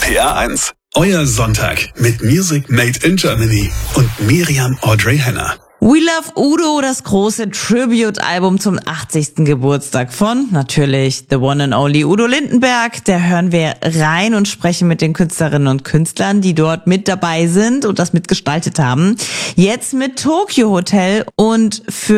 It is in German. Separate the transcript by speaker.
Speaker 1: RPR1, euer Sonntag mit Music Made in Germany und Miriam Audrey Henner.
Speaker 2: We Love Udo, das große Tribute-Album zum 80. Geburtstag von, natürlich, the one and only Udo Lindenberg. Da hören wir rein und sprechen mit den Künstlerinnen und Künstlern, die dort mit dabei sind und das mitgestaltet haben. Jetzt mit Tokyo Hotel und für